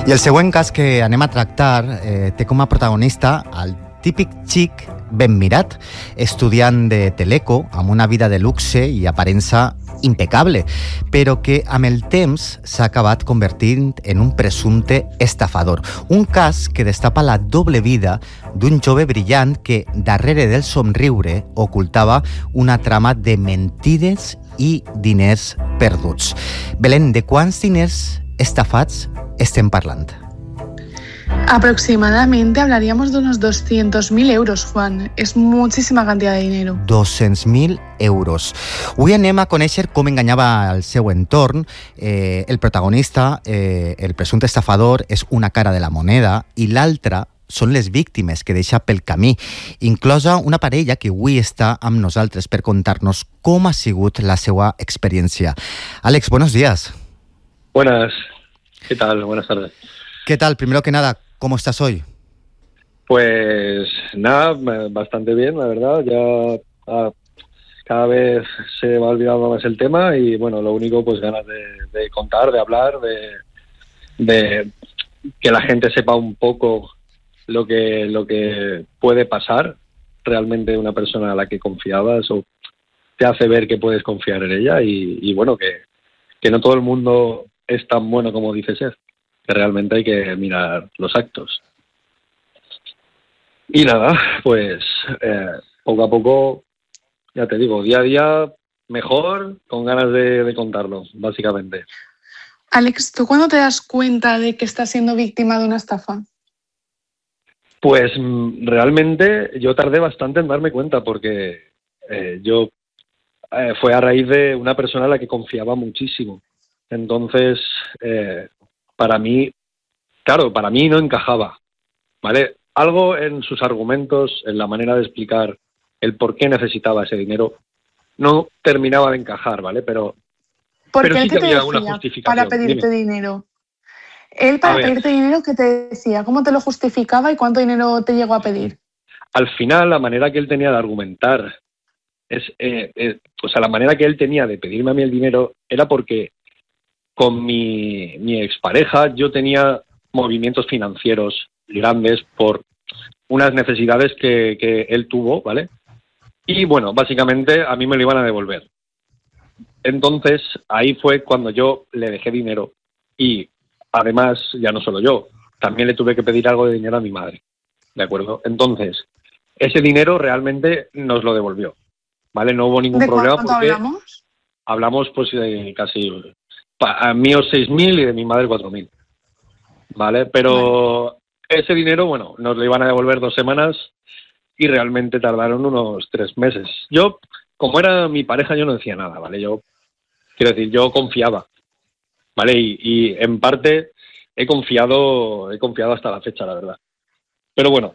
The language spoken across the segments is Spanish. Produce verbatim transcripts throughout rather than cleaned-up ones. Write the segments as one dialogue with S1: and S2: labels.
S1: I el següent cas que anem a tractar eh, té com a protagonista el típic xic ben mirat, estudiant de Teleco, amb una vida de luxe i aparença impecable, però que amb el temps s'ha acabat convertint en un presumpte estafador. Un cas que destapa la doble vida d'un jove brillant que, darrere del somriure, ocultava una trama de mentides i diners perduts. Belén, de quants diners estafats estem parlant?
S2: Aproximadamente hablaríamos de unos doscientos mil euros, Juan. Es muchísima cantidad de dinero.
S1: doscientos mil euros. Avui anem a conèixer com enganyava el seu entorn. Eh, el protagonista, eh, el presumpte estafador, és una cara de la moneda i l'altra són les víctimes que deixa pel camí, inclosa una parella que avui està amb nosaltres per contar-nos com ha sigut la seva experiència. Àlex, buenos días.
S3: Buenas. ¿Qué tal? Buenas tardes.
S1: ¿Qué tal? Primero que nada, ¿cómo estás hoy?
S3: Pues nada, bastante bien, la verdad. Ya ah, cada vez se va olvidando más el tema y bueno, lo único pues ganas de, de contar, de hablar, de, de que la gente sepa un poco lo que lo que puede pasar realmente una persona a la que confiabas o te hace ver que puedes confiar en ella y, y bueno, que, que no todo el mundo es tan bueno como dice ser. Que realmente hay que mirar los actos. Y nada, pues eh, poco a poco, ya te digo, día a día mejor, con ganas de, de contarlo, básicamente.
S2: Àlex, ¿tú cuándo te das cuenta de que estás siendo víctima de una estafa?
S3: Pues realmente yo tardé bastante en darme cuenta porque eh, yo eh, fue a raíz de una persona a la que confiaba muchísimo. Entonces... Eh, Para mí, claro, para mí no encajaba, ¿vale? Algo en sus argumentos, en la manera de explicar el por qué necesitaba ese dinero, no terminaba de encajar, ¿vale? Pero, pero sí que había una justificación.
S2: Para pedirte Dime. dinero. Él para pedirte dinero, ¿qué te decía? ¿Cómo te lo justificaba y cuánto dinero te llegó a pedir?
S3: Al final, la manera que él tenía de argumentar, es, eh, eh, o sea, la manera que él tenía de pedirme a mí el dinero era porque con mi, mi expareja yo tenía movimientos financieros grandes por unas necesidades que, que él tuvo, ¿vale? Y bueno, básicamente a mí me lo iban a devolver. Entonces ahí fue cuando yo le dejé dinero y además, ya no solo yo, también le tuve que pedir algo de dinero a mi madre, ¿de acuerdo? Entonces, ese dinero realmente nos lo devolvió, ¿vale? No hubo ningún
S2: ¿De
S3: problema
S2: cuánto
S3: porque
S2: hablamos?
S3: Hablamos pues de casi... A míos seis mil y de mi madre cuatro mil, ¿vale? Pero vale. Ese dinero, bueno, nos lo iban a devolver dos semanas y realmente tardaron unos tres meses. Yo, como era mi pareja, yo no decía nada, ¿vale? Yo, quiero decir, yo confiaba, ¿vale? Y, y en parte he confiado, he confiado hasta la fecha, la verdad. Pero bueno,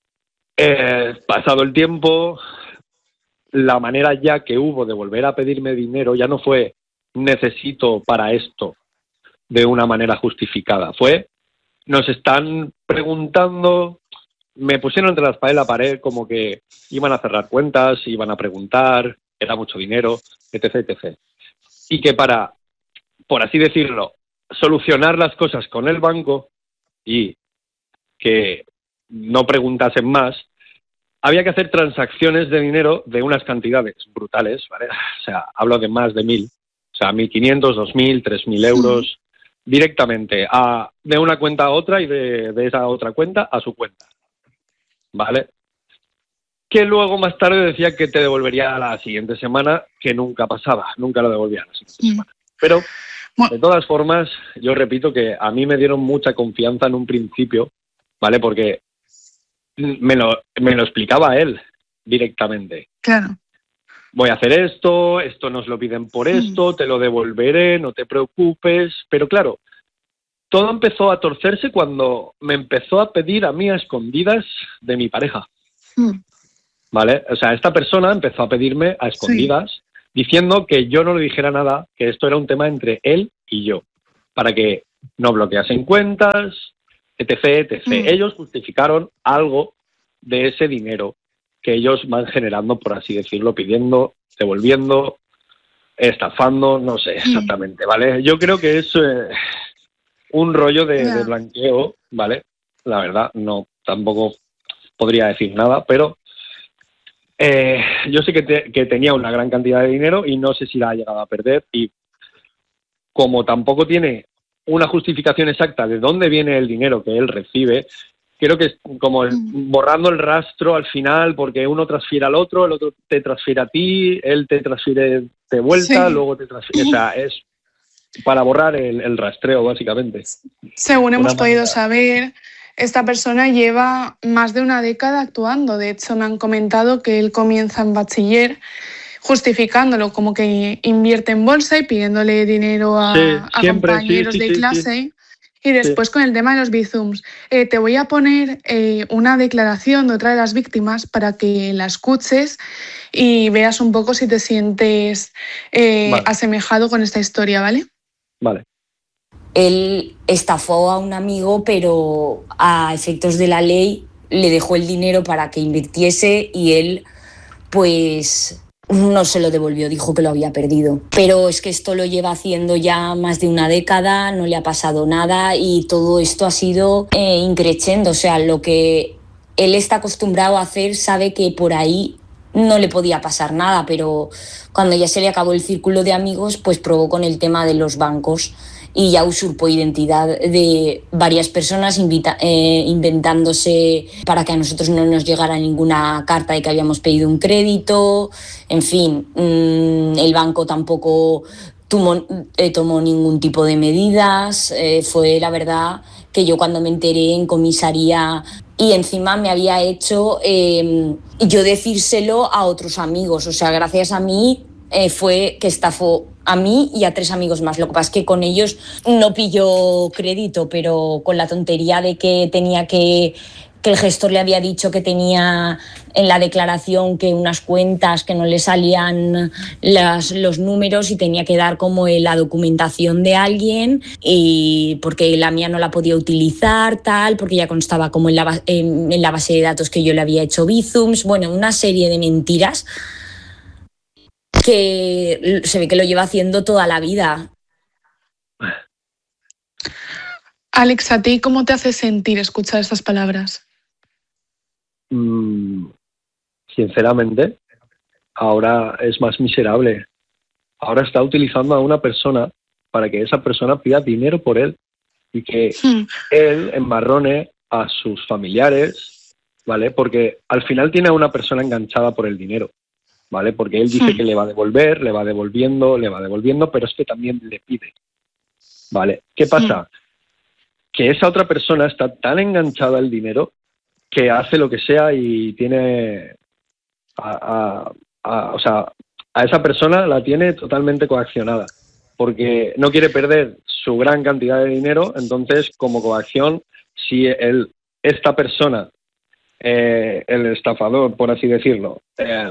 S3: eh, pasado el tiempo, la manera ya que hubo de volver a pedirme dinero ya no fue necesito para esto de una manera justificada. Fue, nos están preguntando, me pusieron entre la espada y la pared como que iban a cerrar cuentas, iban a preguntar, era mucho dinero, etc, etcétera. Y que para, por así decirlo, solucionar las cosas con el banco y que no preguntasen más, había que hacer transacciones de dinero de unas cantidades brutales, ¿vale? O sea, hablo de más de mil. O sea, mil quinientos, dos mil, tres mil euros sí. Directamente a, de una cuenta a otra y de, de esa otra cuenta a su cuenta, ¿vale? Que luego más tarde decía que te devolvería la siguiente semana, que nunca pasaba, nunca lo devolvía la siguiente sí. semana. Pero, de todas formas, yo repito que a mí me dieron mucha confianza en un principio, ¿vale? Porque me lo, me lo explicaba él directamente.
S2: Claro.
S3: Voy a hacer esto, esto nos lo piden por esto, te lo devolveré, no te preocupes. Pero claro, todo empezó a torcerse cuando me empezó a pedir a mí a escondidas de mi pareja. Mm. ¿Vale? O sea, esta persona empezó a pedirme a escondidas, sí. diciendo que yo no le dijera nada, que esto era un tema entre él y yo, para que no bloqueasen cuentas, etcétera, etcétera. Mm. Ellos justificaron algo de ese dinero que ellos van generando, por así decirlo, pidiendo, devolviendo, estafando, no sé exactamente, ¿vale? Yo creo que es, eh, un rollo de,
S2: Yeah.
S3: de blanqueo, ¿vale? La verdad, no, tampoco podría decir nada, pero eh, yo sé que, te, que tenía una gran cantidad de dinero y no sé si la ha llegado a perder, y como tampoco tiene una justificación exacta de dónde viene el dinero que él recibe, creo que es como el, borrando el rastro al final, porque uno transfiere al otro, el otro te transfiere a ti, él te transfiere de vuelta,
S2: Sí.
S3: luego te transfiere... O sea, es para borrar el, el rastreo, básicamente.
S2: Según hemos
S3: Una
S2: podido
S3: manera-
S2: saber, esta persona lleva más de una década actuando. De hecho, me han comentado que él comienza en bachiller, justificándolo como que invierte en bolsa y pidiéndole dinero a,
S3: Sí,
S2: a
S3: siempre,
S2: compañeros
S3: sí, sí,
S2: de
S3: sí,
S2: clase. Y después con el tema de los bizums. Eh, te voy a poner eh, una declaración de otra de las víctimas para que la escuches y veas un poco si te sientes eh,
S3: Vale.
S2: asemejado con esta historia, ¿vale?
S3: Vale.
S4: Él estafó a un amigo, pero a efectos de la ley le dejó el dinero para que invirtiese y él, pues, no se lo devolvió, dijo que lo había perdido. Pero es que esto lo lleva haciendo ya más de una década, no le ha pasado nada y todo esto ha sido eh, increciendo. O sea, lo que él está acostumbrado a hacer, sabe que por ahí no le podía pasar nada, pero cuando ya se le acabó el círculo de amigos, pues probó con el tema de los bancos y ya usurpó identidad de varias personas, invita, eh, inventándose para que a nosotros no nos llegara ninguna carta de que habíamos pedido un crédito. En fin, mmm, el banco tampoco tomó, eh, tomó ningún tipo de medidas. Eh, fue la verdad que yo cuando me enteré en comisaría y encima me había hecho eh, yo decírselo a otros amigos, o sea, gracias a mí eh, fue que estafó a mí y a tres amigos más. Lo que pasa es que con ellos no pilló crédito, pero con la tontería de que tenía que que el gestor le había dicho que tenía en la declaración que unas cuentas que no le salían las, los números y tenía que dar como la documentación de alguien y porque la mía no la podía utilizar, tal, porque ya constaba como en la, en, en la base de datos que yo le había hecho bizums. Bueno, una serie de mentiras que se ve que lo lleva haciendo toda la vida.
S2: Alex, ¿a ti cómo te hace sentir escuchar estas palabras?
S3: Mm, sinceramente, ahora es más miserable. Ahora está utilizando a una persona para que esa persona pida dinero por él y que
S2: Hmm.
S3: él embarrone a sus familiares, ¿vale? Porque al final tiene a una persona enganchada por el dinero, ¿vale? Porque él dice
S2: Hmm.
S3: que le va a devolver, le va devolviendo, le va devolviendo, pero es que también le pide, ¿vale? ¿Qué pasa? Que esa otra persona está tan enganchada al dinero que hace lo que sea y tiene a, a, a, o sea, a esa persona la tiene totalmente coaccionada porque no quiere perder su gran cantidad de dinero. Entonces, como coacción, si el, esta persona, eh, el estafador, por así decirlo, eh,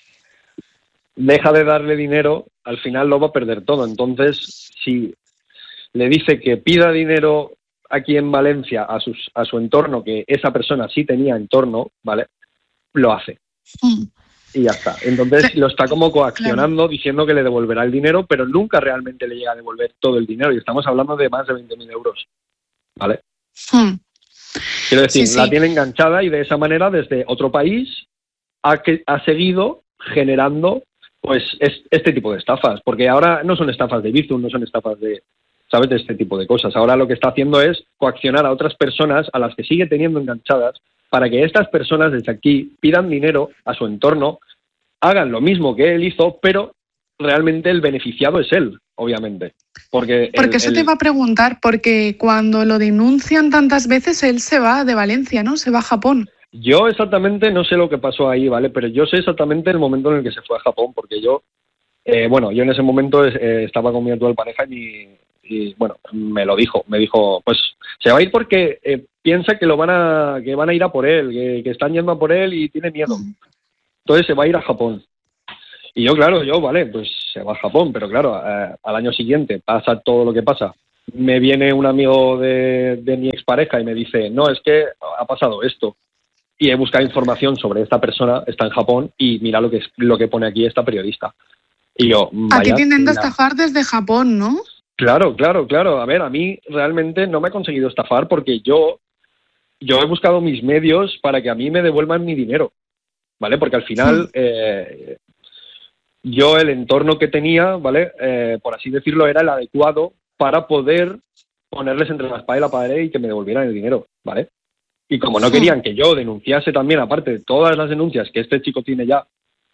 S3: deja de darle dinero, al final lo va a perder todo. Entonces, si le dice que pida dinero aquí en Valencia a, sus, a su entorno, que esa persona sí tenía entorno, ¿vale? Lo hace.
S2: Hmm.
S3: Y ya está. Entonces
S2: Sí.
S3: lo está como coaccionando, claro, diciendo que le devolverá el dinero, pero nunca realmente le llega a devolver todo el dinero. Y estamos hablando de más de veinte mil euros, ¿vale?
S2: Hmm.
S3: Quiero decir,
S2: Sí, sí.
S3: la tiene enganchada y de esa manera desde otro país ha, que, ha seguido generando pues es, este tipo de estafas. Porque ahora no son estafas de Bizum, no son estafas de... ¿sabes? De este tipo de cosas. Ahora lo que está haciendo es coaccionar a otras personas a las que sigue teniendo enganchadas para que estas personas desde aquí pidan dinero a su entorno, hagan lo mismo que él hizo, pero realmente el beneficiado es él, obviamente. Porque,
S2: porque
S3: el,
S2: eso
S3: el...
S2: te iba a preguntar, porque cuando lo denuncian tantas veces, él se va de Valencia, ¿no? Se va a Japón.
S3: Yo exactamente no sé lo que pasó ahí, ¿vale? Pero yo sé exactamente el momento en el que se fue a Japón, porque yo, eh, bueno, yo en ese momento eh, estaba con mi actual pareja y mi... y bueno, me lo dijo, me dijo, pues se va a ir porque eh, piensa que lo van a que van a ir a por él, que, que están yendo a por él y tiene miedo. Entonces se va a ir a Japón. Y yo, claro, yo, vale, pues se va a Japón, pero claro, eh, al año siguiente pasa todo lo que pasa. Me viene un amigo de, de mi expareja y me dice, no, es que ha pasado esto. Y he buscado información sobre esta persona, está en Japón, y mira lo que, es, lo que pone aquí esta periodista. Y yo, vaya,
S2: a ti te intentan
S3: mira,
S2: estafar desde Japón, ¿no?
S3: Claro, claro, claro. A ver, a mí realmente no me ha conseguido estafar porque yo, yo he buscado mis medios para que a mí me devuelvan mi dinero, ¿vale? Porque al final sí. eh, yo el entorno que tenía, ¿vale? Eh, por así decirlo, era el adecuado para poder ponerles entre la espada y la pared y que me devolvieran el dinero, ¿vale? Y como no sí. querían que yo denunciase también, aparte de todas las denuncias que este chico tiene ya,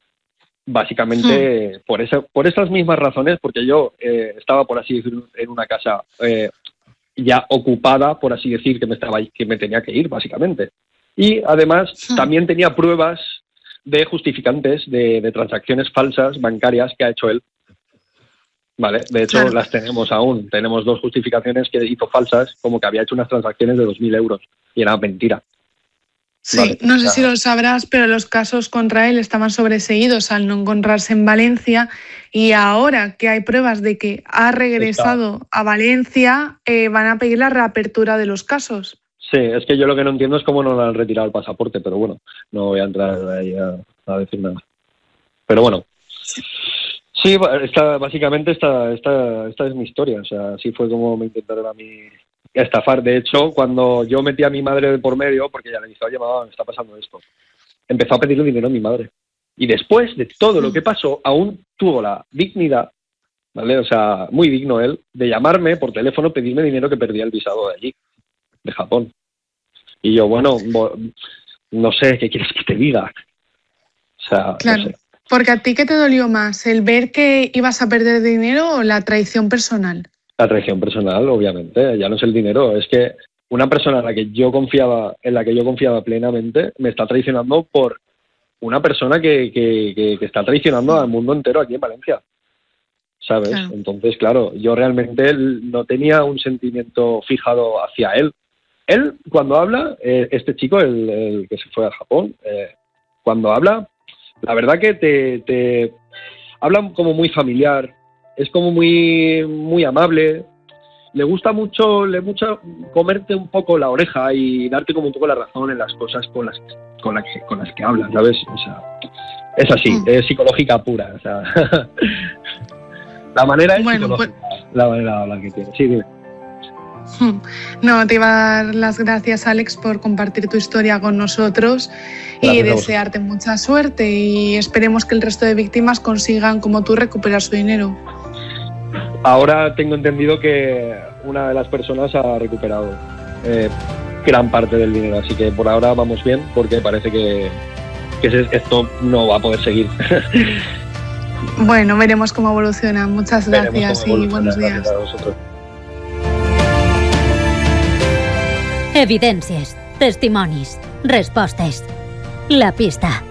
S3: básicamente, hmm. por esa, por esas mismas razones, porque yo eh, estaba, por así decir, en una casa eh, ya ocupada, por así decir, que me estaba que me tenía que ir, básicamente. Y además hmm. también tenía pruebas de justificantes de, de transacciones falsas bancarias que ha hecho él. Vale, de hecho claro. las tenemos aún. Tenemos dos justificaciones que hizo falsas, como que había hecho unas transacciones de dos mil euros y era mentira.
S2: Sí, vale, no sé si lo sabrás, pero los casos contra él estaban sobreseídos al no encontrarse en Valencia y ahora que hay pruebas de que ha regresado Está. a Valencia, eh, van a pedir la reapertura de los casos.
S3: Sí, es que yo lo que no entiendo es cómo no le han retirado el pasaporte, pero bueno, no voy a entrar ahí a, a decir nada. Pero bueno, sí, sí esta, básicamente esta, esta, esta es mi historia, o sea, así fue como me intentaron a mí estafar. De hecho, cuando yo metí a mi madre de por medio, porque ella le dije, oye, mamá, me está pasando esto, empezó a pedirle dinero a mi madre. Y después de todo lo que pasó, aún tuvo la dignidad, ¿vale? O sea, muy digno él, de llamarme por teléfono, pedirme dinero que perdía el visado de allí, de Japón. Y yo, bueno, no sé, ¿qué quieres que te diga? O sea,
S2: claro,
S3: no sé.
S2: Porque a ti, ¿qué te dolió más? ¿El ver que ibas a perder dinero o la traición personal?
S3: La traición personal, obviamente, ya no es el dinero, es que una persona en la que yo confiaba, en la que yo confiaba plenamente, me está traicionando por una persona que, que, que, que está traicionando al mundo entero aquí en Valencia, ¿sabes? Claro. Entonces, claro, yo realmente no tenía un sentimiento fijado hacia él. Él, cuando habla, eh, este chico, el, el que se fue a Japón, eh, cuando habla, la verdad que te, te habla como muy familiar, es como muy muy amable, le gusta mucho le mucho comerte un poco la oreja y darte como un poco la razón en las cosas con las con las que con las que hablas, ¿sabes? O sea, es así, mm. es psicológica pura, o sea, la manera es bueno, psicológica, pues... la manera de hablar que tiene. Sí, dime.
S2: No, te iba a dar las gracias, Alex, por compartir tu historia con nosotros gracias y desearte mucha suerte y esperemos que el resto de víctimas consigan, como tú, recuperar su dinero.
S3: Ahora tengo entendido que una de las personas ha recuperado eh, gran parte del dinero, así que por ahora vamos bien porque parece que, que esto no va a poder seguir.
S2: Bueno, veremos cómo evoluciona. Muchas gracias y buenos días.
S3: Gracias a vosotros.
S5: Evidències, testimonis, respostes. La pista.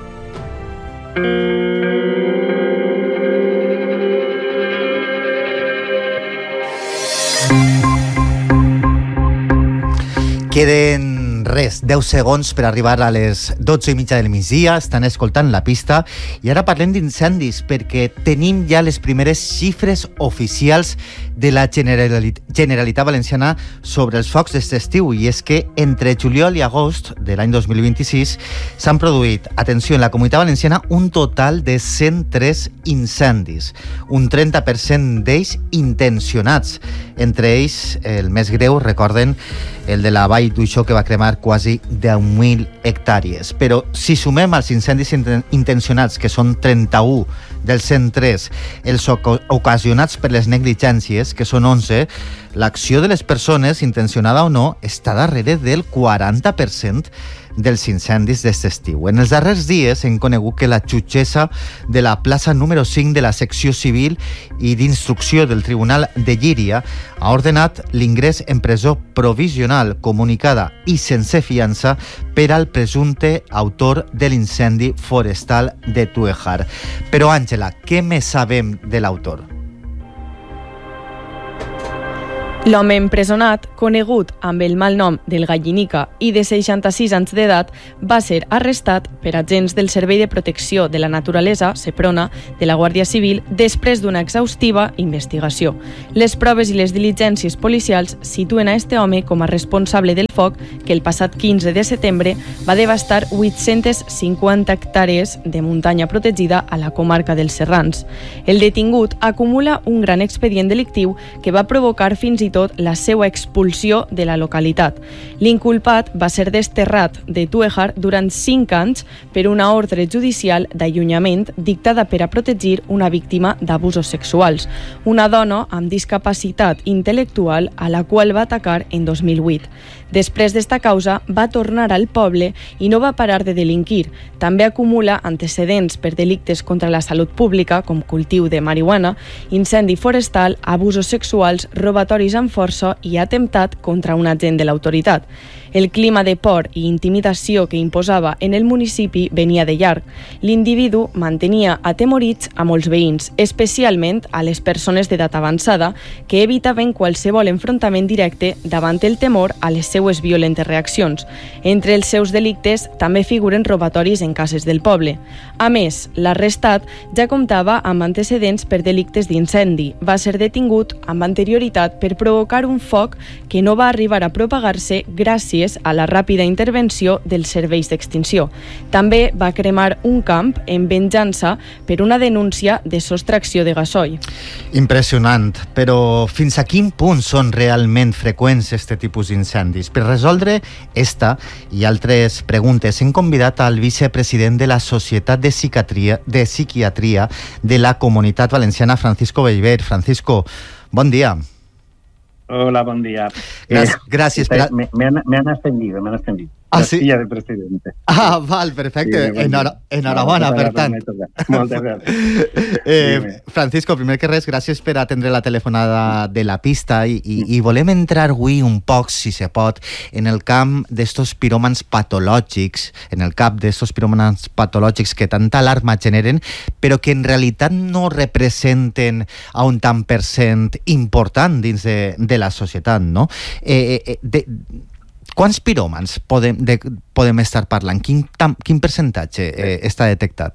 S1: Queden res, deu segons per arribar a les dotze i mitja del migdia. Estan escoltant La Pista i ara parlem d'incendis perquè tenim ja les primeres xifres oficials de la Generalit- Generalitat Valenciana sobre els focs d'aquest estiu, i és que entre juliol i agost de l'any dos mil vint-i-sis s'han produït, atenció, en la Comunitat Valenciana un total de cent tres incendis, un trenta per cent d'ells intencionats. Entre ells, el més greu, recorden, el de la Vall d'Uixó, que va cremar quasi deu mil hectàrees. Però si sumem els incendis intencionats, que són trenta-un dels cent tres, els ocasionats per les negligències, que són onze, l'acció de les persones, intencionada o no, està darrere del quaranta per cent dels incendis d'aquest estiu. En els darrers dies hem conegut que la jutgessa de la plaça número cinc de la secció civil i d'instrucció del Tribunal de Llíria ha ordenat l'ingrés en presó provisional, comunicada i sense fiança per al presumpte autor de l'incendi forestal de Tuejar. Però, Àngela, què més sabem de l'autor?
S6: L'home empresonat, conegut amb el malnom del Gallinica i de seixanta-sis anys d'edat, va ser arrestat per agents del Servei de Protecció de la Naturalesa, SEPRONA, de la Guàrdia Civil, després d'una exhaustiva investigació. Les proves i les diligències policials situen a este home com a responsable del foc que el passat quinze de setembre va devastar vuit-centes cinquanta hectàrees de muntanya protegida a la comarca dels Serrans. El detingut acumula un gran expedient delictiu que va provocar fins i tot la seva expulsió de la localitat. L'inculpat va ser desterrat de Tuejar durant cinc anys per una ordre judicial d'allunyament dictada per a protegir una víctima d'abusos sexuals, una dona amb discapacitat intel·lectual a la qual va atacar en dos mil vuit. Després d'esta causa, va tornar al poble i no va parar de delinquir. També acumula antecedents per delictes contra la salut pública, com cultiu de marihuana, incendi forestal, abusos sexuals, robatoris amb força i atemptat contra un agent de l'autoritat. El clima de por i intimidació que imposava en el municipi venia de llarg. L'individu mantenia atemorits a molts veïns, especialment a les persones d'edat avançada, que evitaven qualsevol enfrontament directe davant el temor a les seues violentes reaccions. Entre els seus delictes també figuren robatoris en cases del poble. A més, l'arrestat ja comptava amb antecedents per delictes d'incendi. Va ser detingut amb anterioritat per provocar un foc que no va arribar a propagar-se gràcies a la ràpida intervenció dels serveis d'extinció. També va cremar un camp en venjança per una denúncia de sostracció de gasoil.
S1: Impressionant, però fins a quin punt són realment freqüents aquest tipus d'incendis? Per resoldre esta i altres preguntes hem convidat al vicepresident de la Societat de Psiquiatria de, Psiquiatria de la Comunitat Valenciana, Francisco Bellver. Francisco, bon dia.
S7: Hola, buen día.
S1: Gracias. Eh, gracias
S7: está, me, me, han, me han ascendido, me han ascendido.
S1: Ah, sí?
S7: Silla de presidente.
S1: Ah, val, perfecte. Sí, Enhora, enhorabona, no, per tant.
S7: Moltes gràcies.
S1: Eh, Francisco, primer que res, gràcies per atendre la telefonada de la pista i, i, i volem entrar avui un poc, si se pot, en el camp d'estos piròmans patològics, en el cap d'estos piròmans patològics que tanta alarma generen, però que en realitat no representen a un tant per cent important dins de, de la societat, no? Eh, eh, de, Quants piròmans podem, de, podem estar parlant? Quin, tam, quin percentatge eh, està detectat?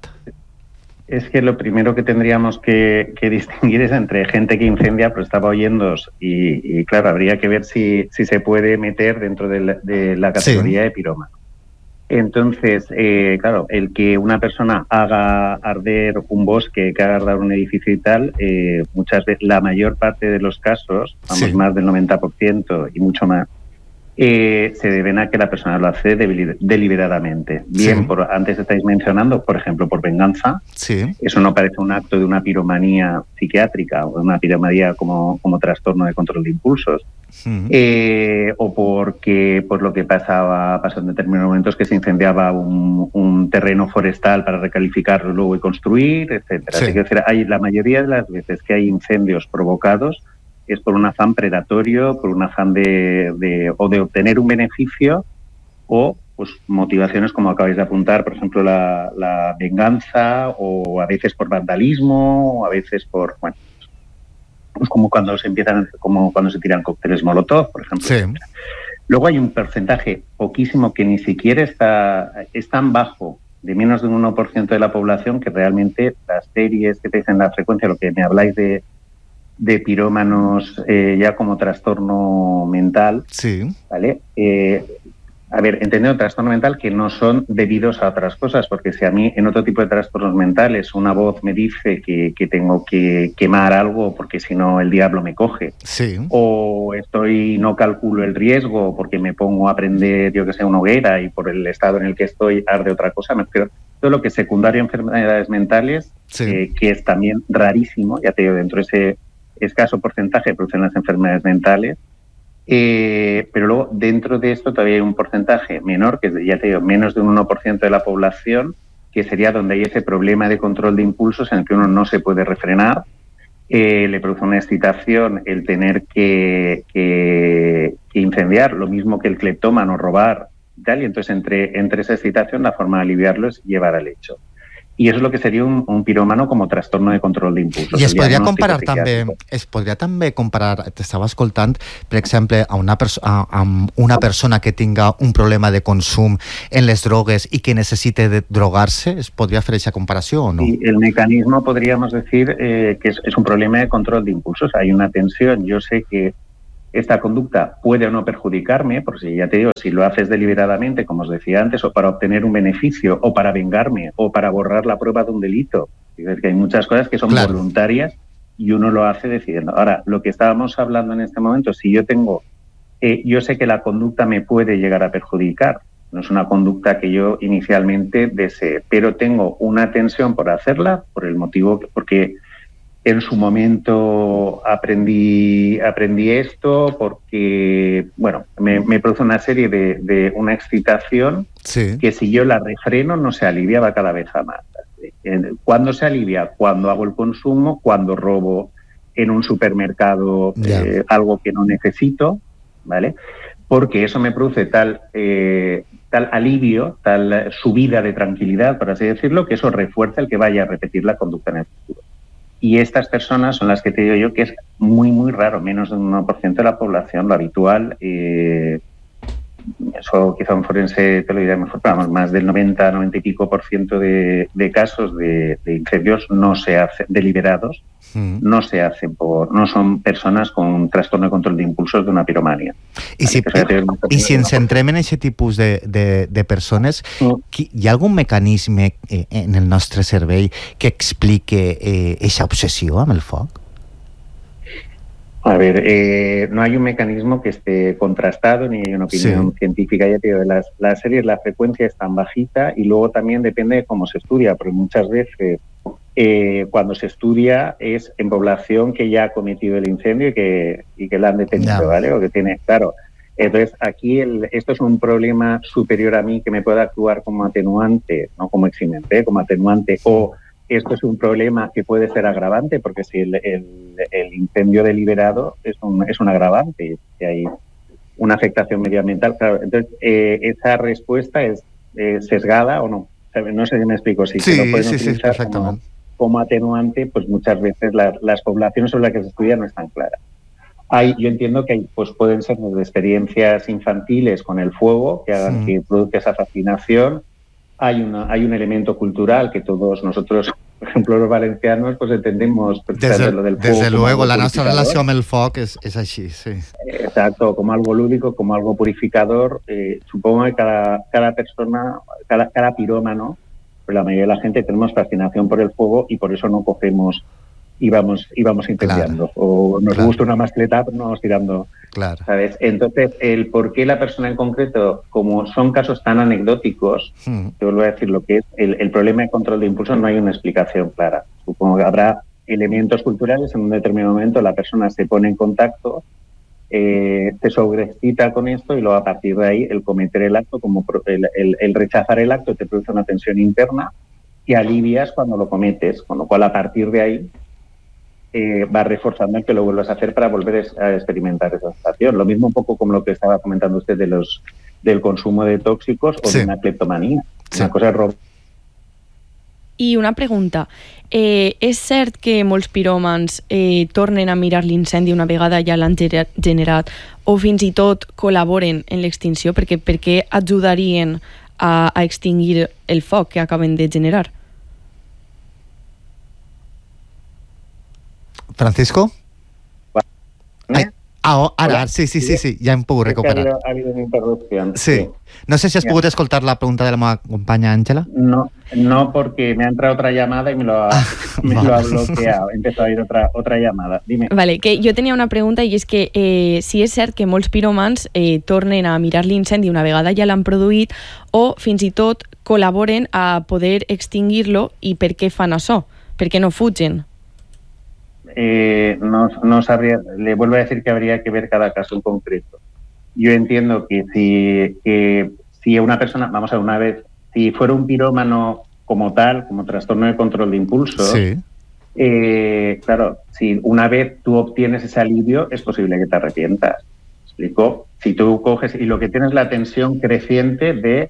S7: Es que lo primero que tendríamos que, que distinguir es entre gente que incendia, pero estaba oyendo, y, y claro, habría que ver si, si se puede meter dentro de la, de la categoría sí. de pirómano. Entonces, eh, claro, el que una persona haga arder un bosque, que haga arder un edificio y tal, eh, muchas veces, la mayor parte de los casos, vamos, sí. más del noventa por ciento y mucho más, Eh, se deben a que la persona lo hace deliberadamente. Bien, sí. por, antes estáis mencionando, por ejemplo, por venganza.
S1: Sí.
S7: Eso no parece un acto de una piromanía psiquiátrica o una piromanía como, como trastorno de control de impulsos. Sí. Eh, o porque por lo que pasaba, pasó en determinados momentos que se incendiaba un, un terreno forestal para recalificarlo luego y construir, etcétera. Sí. Así que hay, la mayoría de las veces que hay incendios provocados es por un afán predatorio, por un afán de, de, o de obtener un beneficio o pues, motivaciones como acabáis de apuntar, por ejemplo, la, la venganza o a veces por vandalismo o a veces por, bueno, pues como cuando se empiezan, como cuando se tiran cócteles Molotov, por ejemplo.
S1: Sí.
S7: Luego hay un porcentaje poquísimo que ni siquiera está, es tan bajo, de menos de un uno por ciento de la población, que realmente las series que te dicen la frecuencia, lo que me habláis de de pirómanos eh, ya como trastorno mental,
S1: sí.
S7: ¿vale? Eh, a ver, entendiendo trastorno mental que no son debidos a otras cosas, porque si a mí en otro tipo de trastornos mentales una voz me dice que, que tengo que quemar algo porque si no el diablo me coge,
S1: sí.
S7: o estoy no calculo el riesgo porque me pongo a prender, yo que sé, una hoguera y por el estado en el que estoy arde otra cosa, me refiero todo lo que es secundario a enfermedades mentales, sí. eh, que es también rarísimo, ya te digo, dentro de ese escaso porcentaje producen las enfermedades mentales, eh, pero luego dentro de esto todavía hay un porcentaje menor, que ya te digo, menos de un uno por ciento de la población, que sería donde hay ese problema de control de impulsos en el que uno no se puede refrenar, eh, le produce una excitación el tener que, que, que incendiar, lo mismo que el cleptómano, robar y tal, y entonces entre, entre esa excitación la forma de aliviarlo es llevar al hecho. Y eso es lo que sería un, un pirómano como trastorno de control d'impulsos.
S1: I es podria comparar també, es podria també comparar, t'estava escoltant, per exemple, a una, perso a, a una persona que tinga un problema de consum en les drogues i que necessite de drogar-se, ¿es podria fer aquesta comparació o no?
S7: Sí, el mecanismo podríamos decir eh, que es, es un problema de control de impulsos. Hay una tensión. Yo sé que esta conducta puede o no perjudicarme, porque si ya te digo, si lo haces deliberadamente, como os decía antes, o para obtener un beneficio, o para vengarme, o para borrar la prueba de un delito. Es que hay muchas cosas que son claro. voluntarias y uno lo hace decidiendo. Ahora, lo que estábamos hablando en este momento, si yo tengo, eh, yo sé que la conducta me puede llegar a perjudicar, no es una conducta que yo inicialmente desee, pero tengo una tensión por hacerla, por el motivo, que, porque en su momento aprendí, aprendí esto porque, bueno, me, me produce una serie de, de una excitación sí. que si yo la refreno no se alivia, va cada vez a más. ¿Cuándo se alivia? Cuando hago el consumo, cuando robo en un supermercado yeah. eh, algo que no necesito, ¿vale? Porque eso me produce tal, eh, tal alivio, tal subida de tranquilidad, por así decirlo, que eso refuerza el que vaya a repetir la conducta en el futuro. Y estas personas son las que te digo yo que es muy, muy raro, menos de un uno por ciento de la población, lo habitual. Eh, eso quizá un forense te lo dirá mejor, pero vamos, más del noventa, noventa y pico por ciento de, de casos de, de incendios no se hacen deliberados, mm. no se hacen por, no son personas con un trastorno de control de impulsos de una piromania.
S1: I si, i si ens centrem en aquest tipus de, de, de persones, mm. hi ha algun mecanisme eh, en el nostre cervell que explique aquesta eh, obsessió amb el foc?
S7: A ver, eh, no hay un mecanismo que esté contrastado ni hay una opinión sí. científica. Ya te digo, las, las series, la frecuencia es tan bajita y luego también depende de cómo se estudia, porque muchas veces eh, cuando se estudia es en población que ya ha cometido el incendio y que, y que la han detenido, no. ¿vale? O que tiene, claro. Entonces, aquí el, esto es un problema superior a mí que me puede actuar como atenuante, no como eximente, como atenuante, o esto es un problema que puede ser agravante, porque si el, el, el incendio deliberado es un, es un agravante, si hay una afectación medioambiental, claro, entonces eh, esa respuesta es eh, sesgada o no. No sé si me explico, si
S1: sí,
S7: se lo pueden
S1: sí,
S7: utilizar
S1: sí,
S7: como, como atenuante, pues muchas veces la, las poblaciones sobre las que se estudia no están claras. Hay, yo entiendo que hay, pues pueden ser desde experiencias infantiles con el fuego que hagan sí. que produzca esa fascinación. Hay, una, hay un elemento cultural que todos nosotros, por ejemplo, los valencianos, pues entendemos
S1: desde,
S7: lo del fuego.
S1: Desde luego, la nuestra relación con el foc es, es así, sí.
S7: Exacto, como algo lúdico, como algo purificador. Eh, supongo que cada, cada persona, cada, cada pirómano, pues la mayoría de la gente tenemos fascinación por el fuego y por eso no cogemos y vamos, y vamos incendiando. Claro. O nos claro. gusta una mascleta, pero no vamos tirando.
S1: Claro.
S7: ¿Sabes? Entonces, el por qué la persona en concreto, como son casos tan anecdóticos, mm. te vuelvo a decir lo que es el, el problema de control de impulsos, no hay una explicación clara. Supongo que habrá elementos culturales en un determinado momento, la persona se pone en contacto, eh, se sobreexcita con esto y luego a partir de ahí el cometer el acto, como el, el, el rechazar el acto te produce una tensión interna y alivias cuando lo cometes, con lo cual a partir de ahí Eh, va reforzando el que lo vuelvas a hacer para volver a experimentar esa sensación. Lo mismo un poco como lo que estaba comentando usted de los del consumo de tóxicos o sí. de una cleptomanía. Sí. Una cosa es robar.
S6: I una pregunta. Eh, és cert que molts piròmans eh, tornen a mirar l'incendi una vegada ja l'han generat o fins i tot col·laboren en l'extinció? Perquè per què ajudarien a, a extingir el foc que acaben de generar?
S1: Francisco?
S7: ¿Eh?
S1: Ah, ara, sí, sí, sí, sí, ja hem pogut recuperar.
S7: Ha habido una interrupción.
S1: Sí. sí. No sé si has ya. pogut escoltar la pregunta de la meva companya Ángela.
S7: No, no, porque me ha entrado otra llamada y me lo ha, ah, me vale. lo ha bloqueado. He empezado a ir otra, otra llamada. Dime.
S6: Vale, que jo tenia una pregunta i és que eh, si és cert que molts piròmans eh, tornen a mirar l'incendi una vegada ja l'han produït o fins i tot col·laboren a poder extingir-lo i per què fan això? Per què no fugen?
S7: Eh, no, no sabría, le vuelvo a decir que habría que ver cada caso en concreto. Yo entiendo que si, que si una persona, vamos a ver, una vez, si fuera un pirómano como tal, como trastorno de control de impulsos, sí. eh, claro, si una vez tú obtienes ese alivio, es posible que te arrepientas. ¿Me explico? Si tú coges y lo que tienes es la tensión creciente de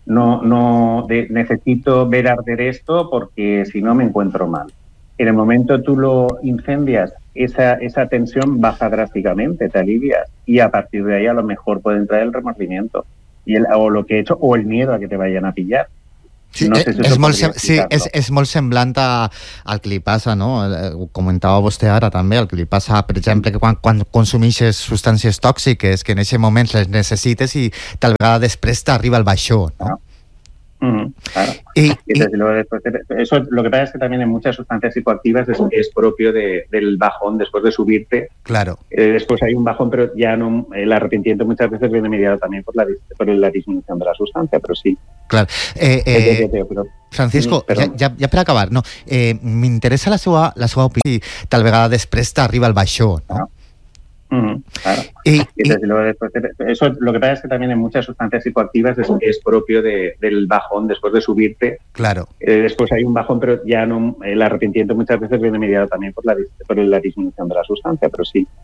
S7: no, no de, necesito ver arder esto porque si no me encuentro mal. En el momento tú lo incendias, esa, esa tensión baja drásticamente, te alivias y a partir de ahí a lo mejor puede entrar el remordimiento y el, o lo que he hecho o el miedo a que te vayan a pillar.
S1: Sí, no sé si és, molt, sí és, és molt semblant a, al que li passa, no? Ho comentava vostè ara també, el que li passa, per exemple, que quan, quan consumeixes substàncies tòxiques, que en aquest moment les necessites i tal vegada després t'arriba el baixó, no?
S7: Mm, claro. Y, y desde luego después de, eso, lo que pasa es que también en muchas sustancias psicoactivas es, es propio de, del bajón después de subirte.
S1: Claro.
S7: Eh, después hay un bajón, pero ya no, el arrepentimiento muchas veces viene mediado también por la, por la disminución de la sustancia, pero sí.
S1: Claro. Eh, eh,
S7: eh, però,
S1: Francisco, ja, ja, ja per acabar, no, eh, m'interessa la seva, la seva opinió i tal vegada després t'arriba el baixó, no?
S7: Mm, claro. Y, y desde luego después de, eso, lo que pasa es que también en muchas sustancias psicoactivas es, es propio de, del bajón después de subirte.
S1: Claro.
S7: Eh, después hay un bajón, pero ya no, el arrepentimiento muchas veces viene mediado también por la, por la disminución de la sustancia, pero sí.